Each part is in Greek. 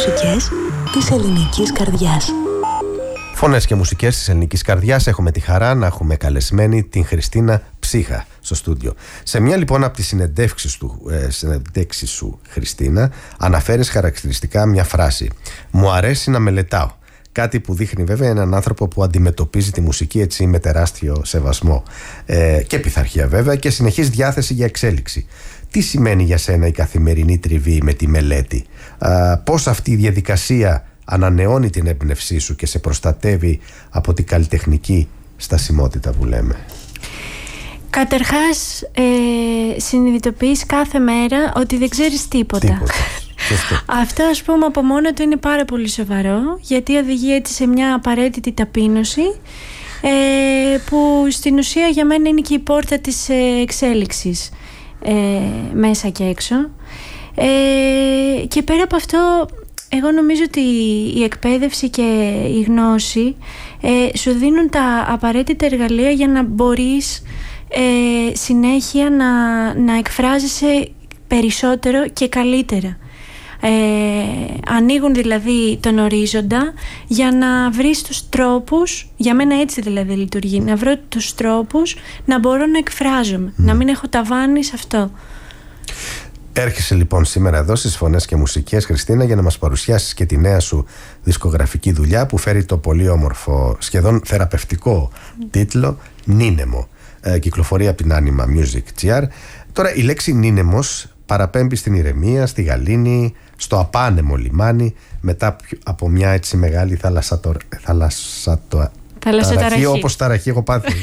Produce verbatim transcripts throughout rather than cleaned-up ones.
μουσικές της ελληνικής καρδιάς. Φωνές και μουσικές της ελληνικής καρδιάς. Έχουμε τη χαρά να έχουμε καλεσμένη την Χριστίνα Ψύχα στο στούντιο. Σε μια λοιπόν από τις συνεντεύξεις, του, ε, συνεντεύξεις σου, Χριστίνα, αναφέρεις χαρακτηριστικά μια φράση: «Μου αρέσει να μελετάω». Κάτι που δείχνει βέβαια έναν άνθρωπο που αντιμετωπίζει τη μουσική έτσι με τεράστιο σεβασμό ε, και πειθαρχία βέβαια και συνεχής διάθεση για εξέλιξη. Τι σημαίνει για σένα η καθημερινή τριβή με τη μελέτη? Α, πώς αυτή η διαδικασία ανανεώνει την έμπνευσή σου και σε προστατεύει από την καλλιτεχνική στασιμότητα που λέμε? Καταρχάς ε, συνειδητοποιείς κάθε μέρα ότι δεν ξέρεις τίποτα, τίποτα. Αυτό, ας πούμε, από μόνο του είναι πάρα πολύ σοβαρό, γιατί οδηγεί έτσι σε μια απαραίτητη ταπείνωση ε, που στην ουσία για μένα είναι και η πόρτα της ε, εξέλιξης ε, μέσα και έξω ε, και πέρα από αυτό εγώ νομίζω ότι η εκπαίδευση και η γνώση ε, σου δίνουν τα απαραίτητα εργαλεία για να μπορείς ε, συνέχεια να, να εκφράζεσαι περισσότερο και καλύτερα. Ε, ανοίγουν δηλαδή τον ορίζοντα για να βρεις τους τρόπους, για μένα έτσι δηλαδή λειτουργεί, να βρω τους τρόπους να μπορώ να εκφράζομαι, mm. να μην έχω ταβάνι σε αυτό. Έρχεσαι λοιπόν σήμερα εδώ στις Φωνές και Μουσικές, Χριστίνα, για να μας παρουσιάσεις και τη νέα σου δισκογραφική δουλειά που φέρει το πολύ όμορφο, σχεδόν θεραπευτικό τίτλο «Νίνεμο». Ε, κυκλοφορεί από την Anima Music τζι αρ. Τώρα η λέξη νίνεμος παραπέμπει στην ηρεμία, στη γαλήνη, στο απάνεμο λιμάνι, μετά από μια έτσι μεγάλη θαλασσατο... θαλασσατο... ταραχή, όπως ταραχή έχω πάθει.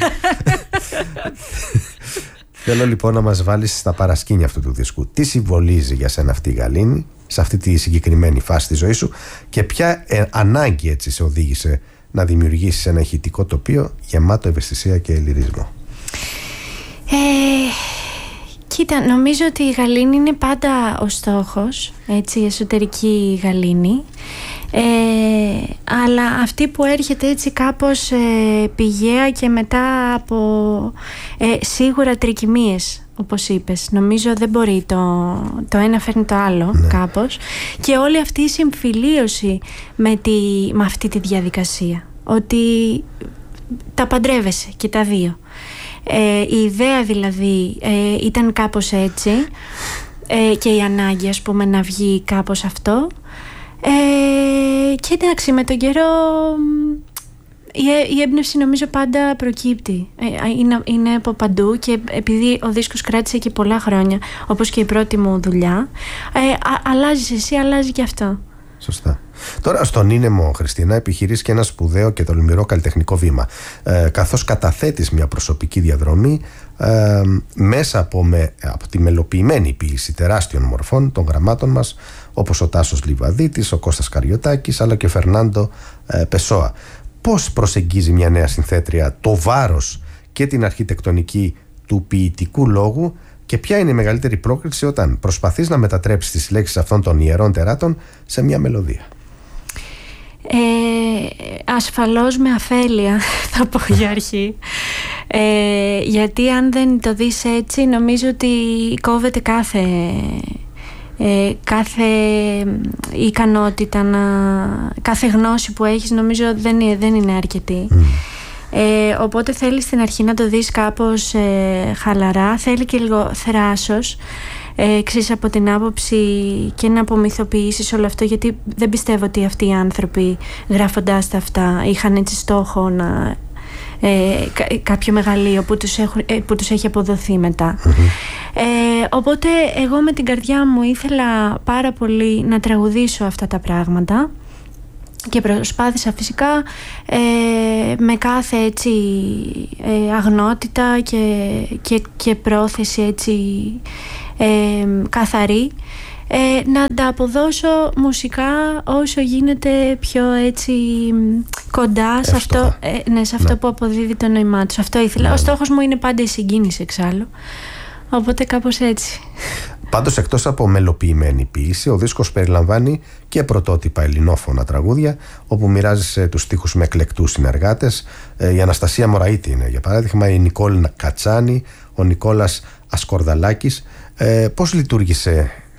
Θέλω λοιπόν να μας βάλεις στα παρασκήνια αυτού του δίσκου. Τι συμβολίζει για σένα αυτή η γαλήνη σε αυτή τη συγκεκριμένη φάση της ζωής σου και ποια ε, ανάγκη έτσι σε οδήγησε να δημιουργήσεις ένα ηχητικό τοπίο γεμάτο ευαισθησία και λυρισμό? Ε... Κοίτα, νομίζω ότι η γαλήνη είναι πάντα ο στόχος, έτσι, η εσωτερική γαλήνη, ε, αλλά αυτή που έρχεται έτσι κάπως ε, πηγαία και μετά από ε, σίγουρα τρικυμίες, όπως είπες. Νομίζω δεν μπορεί το, το ένα φέρνει το άλλο, ναι. κάπως, και όλη αυτή η συμφιλίωση με, τη, με αυτή τη διαδικασία, ότι τα παντρεύεσαι και τα δύο. Ε, η ιδέα δηλαδή ε, ήταν κάπως έτσι ε, και η ανάγκη, ας πούμε, να βγει κάπως αυτό ε, και εντάξει, με τον καιρό η, η έμπνευση νομίζω πάντα προκύπτει, ε, είναι, είναι από παντού, και επειδή ο δίσκος κράτησε και πολλά χρόνια, όπως και η πρώτη μου δουλειά, ε, α, αλλάζεις εσύ, αλλάζει και αυτό. Σωστά. Τώρα στον Νίνεμο, Χριστίνα, επιχειρείς και ένα σπουδαίο και τολμηρό καλλιτεχνικό βήμα, ε, καθώς καταθέτεις μια προσωπική διαδρομή ε, μέσα από, με, από τη μελοποιημένη ποίηση τεράστιων μορφών των γραμμάτων μας, όπως ο Τάσος Λιβαδίτης, ο Κώστας Καριωτάκης, αλλά και ο Φερνάντο ε, Πεσόα. Πώς προσεγγίζει μια νέα συνθέτρια το βάρος και την αρχιτεκτονική του ποιητικού λόγου, και ποια είναι η μεγαλύτερη πρόκληση όταν προσπαθείς να μετατρέψεις τις λέξεις αυτών των ιερών τεράτων σε μια μελωδία? Ε, ασφαλώς με αφέλεια, θα πω για αρχή, ε, γιατί αν δεν το δεις έτσι, νομίζω ότι κόβεται κάθε, ε, κάθε ικανότητα, να, κάθε γνώση που έχεις, νομίζω δεν είναι, δεν είναι αρκετή. Mm. Ε, οπότε θέλει στην αρχή να το δεις κάπως ε, χαλαρά, θέλει και λίγο θράσος, ε, ξέρεις, από την άποψη και να απομυθοποιήσεις όλο αυτό, γιατί δεν πιστεύω ότι αυτοί οι άνθρωποι γράφοντάς τα αυτά είχαν έτσι στόχο να, ε, κα, κάποιο μεγαλείο που τους, έχουν, ε, που τους έχει αποδοθεί μετά. Mm-hmm. ε, οπότε εγώ με την καρδιά μου ήθελα πάρα πολύ να τραγουδήσω αυτά τα πράγματα και προσπάθησα φυσικά ε, με κάθε έτσι ε, αγνότητα και, και, και πρόθεση έτσι ε, καθαρή ε, να τα αποδώσω μουσικά όσο γίνεται πιο έτσι κοντά σε αυτό, ε, ναι, σε αυτό ναι. που αποδίδει το νόημά τους. Αυτό ήθελα. Ναι. Ο στόχος μου είναι πάντα η συγκίνηση εξάλλου, οπότε κάπως έτσι. Πάντως, εκτός από μελοποιημένη ποίηση, ο δίσκος περιλαμβάνει και πρωτότυπα ελληνόφωνα τραγούδια, όπου μοιράζεσαι τους στίχους με εκλεκτούς συνεργάτες. Η Αναστασία Μωραΐτη είναι, για παράδειγμα, η Νικόλ Κατσάνη, ο Νικόλας Ασκορδαλάκης. Ε, πώς λειτουργήσε,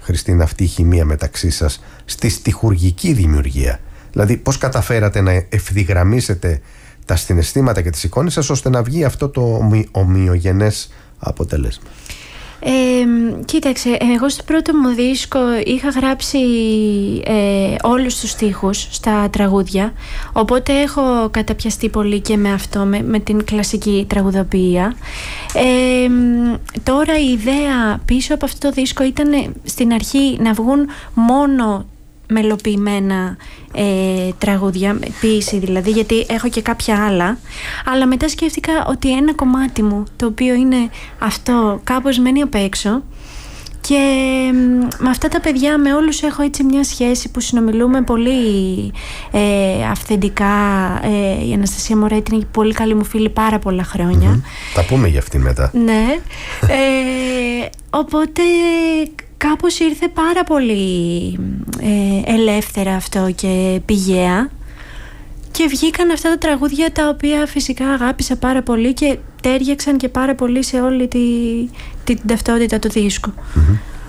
Χριστίνα, αυτή η χημεία μεταξύ σας στη στιχουργική δημιουργία? Δηλαδή πώς καταφέρατε να ευθυγραμμίσετε τα συναισθήματα και τις εικόνες σας ώστε να βγει αυτό το ομοι, ομοιογενές αποτέλεσμα? Ε, κοίταξε, εγώ στο πρώτο μου δίσκο είχα γράψει ε, όλους τους στίχους στα τραγούδια, οπότε έχω καταπιαστεί πολύ και με αυτό, με, με την κλασική τραγουδοποιία. Ε, τώρα η ιδέα πίσω από αυτό το δίσκο ήταν στην αρχή να βγουν μόνο μελοποιημένα ε, τραγούδια, ποίηση δηλαδή, γιατί έχω και κάποια άλλα, αλλά μετά σκέφτηκα ότι ένα κομμάτι μου, το οποίο είναι αυτό, κάπως μένει απ' έξω, και με αυτά τα παιδιά, με όλους έχω έτσι μια σχέση που συνομιλούμε πολύ ε, αυθεντικά. ε, η Αναστασία Μωρέτη είναι πολύ καλή μου φίλη πάρα πολλά χρόνια. Mm-hmm. Τα πούμε για αυτή μετά. Ναι. ε, οπότε κάπως ήρθε πάρα πολύ ε, ελεύθερα αυτό και πηγαία, και βγήκαν αυτά τα τραγούδια τα οποία φυσικά αγάπησα πάρα πολύ και τέριαξαν και πάρα πολύ σε όλη τη, την ταυτότητα του δίσκου. Mm-hmm.